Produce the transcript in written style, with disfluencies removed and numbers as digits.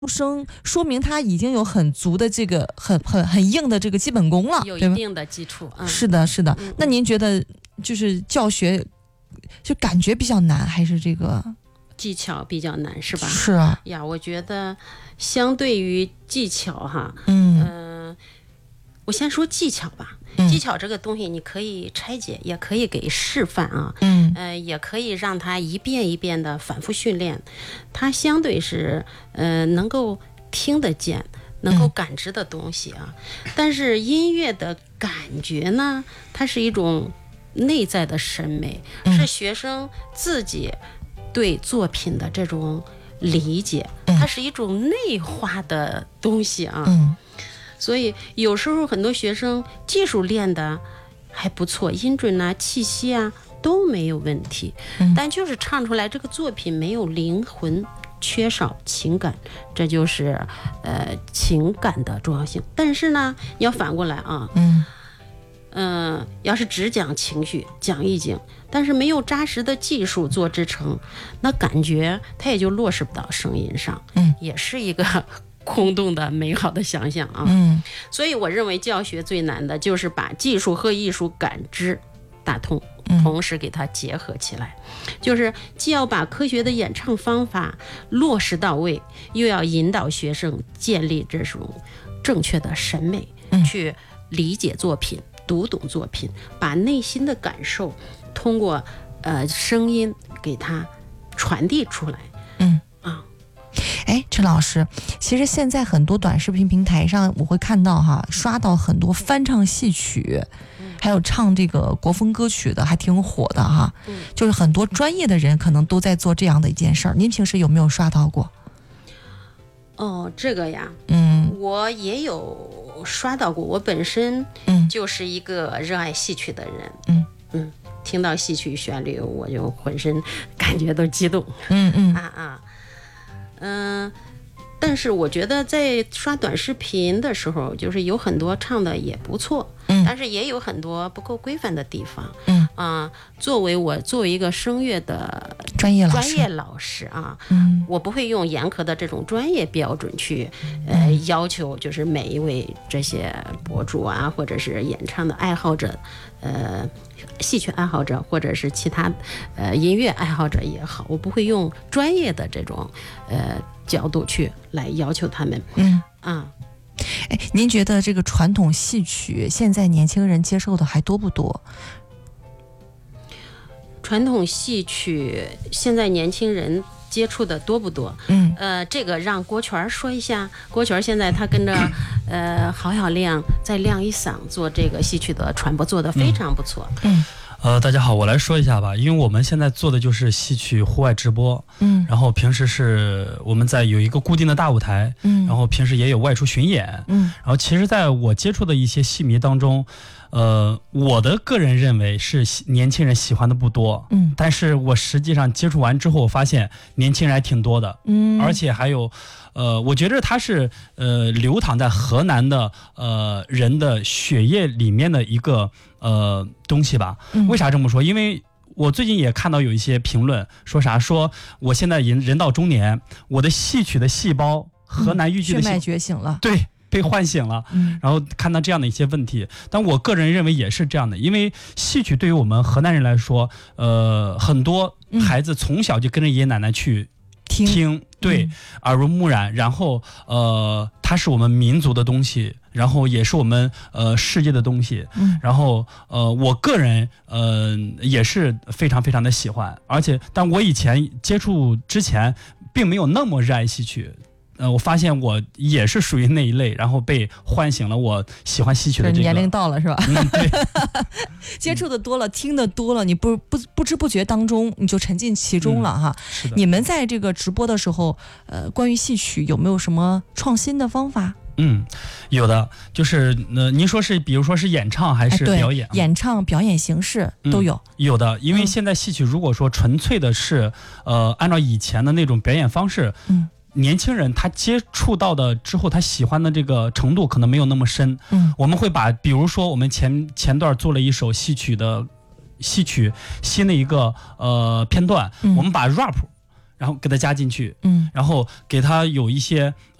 声，说明他已经有很足的这个很硬的这个基本功了， 有一定的基础。 是的，是的。那您觉得就是教学就感觉比较难，还是这个技巧比较难，是吧？ 是啊呀，我觉得相对于技巧哈，我先说技巧吧。技巧这个东西，你可以拆解，也可以给示范啊，也可以让它一遍一遍的反复训练，它相对是能够听得见、能够感知的东西啊。但是音乐的感觉呢，它是一种内在的审美，是学生自己对作品的这种理解，它是一种内化的东西啊。所以有时候很多学生技术练的还不错，音准啊、气息啊都没有问题，但就是唱出来这个作品没有灵魂，缺少情感，这就是情感的重要性。但是呢，你要反过来啊，要是只讲情绪、讲意境，但是没有扎实的技术做支撑，那感觉它也就落实不到声音上，也是一个空洞的美好的想象啊。所以我认为教学最难的就是把技术和艺术感知打通，同时给它结合起来，就是既要把科学的演唱方法落实到位，又要引导学生建立这种正确的审美，去理解作品、读懂作品，把内心的感受通过声音给它传递出来。 陈老师，其实现在很多短视频平台上我会看到刷到很多翻唱戏曲，还有唱这个国风歌曲的，还挺火的就是很多专业的人可能都在做这样的一件事儿。您平时有没有刷到过？ 这个呀，我也有刷到过。我本身就是一个热爱戏曲的人，听到戏曲旋律我就浑身感觉都激动，但是我觉得在刷短视频的时候，就是有很多唱的也不错，但是也有很多不够规范的地方。作为一个声乐的专业老师啊，我不会用严苛的这种专业标准去要求，就是每一位这些博主啊，或者是演唱的爱好者，戏曲爱好者，或者是其他音乐爱好者也好，我不会用专业的这种角度去来要求他们。 您觉得这个传统戏曲现在年轻人接受的还多不多？ 传统戏曲现在年轻人接触的多不多？这个让郭全说一下。郭全现在他跟着郝小亮在亮一嗓做这个戏曲的传播，做得非常不错。 大家好，我来说一下吧。因为我们现在做的就是戏曲户外直播，然后平时是我们在有一个固定的大舞台，然后平时也有外出巡演，然后其实在我接触的一些戏迷当中，我的个人认为是年轻人喜欢的不多，但是我实际上接触完之后，我发现年轻人还挺多的，而且还有我觉得它是流淌在河南的人的血液里面的一个东西吧。为啥这么说？因为我最近也看到有一些评论说我现在人到中年，我的戏曲的细胞，河南豫剧的血脉觉醒了， 对，被唤醒了，然后看到这样的一些问题。但我个人认为也是这样的，因为戏曲对于我们河南人来说，很多孩子从小就跟着爷爷奶奶去听，对，耳濡目染，然后它是我们民族的东西，然后也是我们世界的东西，然后我个人也是非常非常的喜欢，但我以前接触之前并没有那么热爱戏曲。我发现我也是属于那一类，然后被唤醒了我喜欢戏曲的这个年龄到了，是吧？ 对， 接触的多了，听的多了，你不知不觉当中你就沉浸其中了哈。 是的。 你们在这个直播的时候，关于戏曲有没有什么创新的方法？ 有的，就是您说是比如说是演唱还是表演？ 演唱表演形式都有。 有的，因为现在戏曲如果说纯粹的是按照以前的那种表演方式，年轻人他接触到的之后，他喜欢的这个程度可能没有那么深。我们会比如说我们前段做了一首戏曲新的一个片段，我们把 rap 然后给它加进去，然后给它有一些